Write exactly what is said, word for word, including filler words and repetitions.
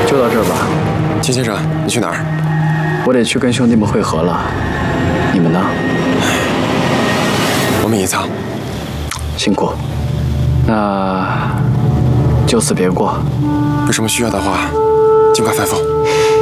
就到这儿吧。 秦先生，你去哪儿？ 我得去跟兄弟们会合了。你们呢？ 我们隐藏。 辛苦。那就此别过。 有什么需要的话，尽快吩咐。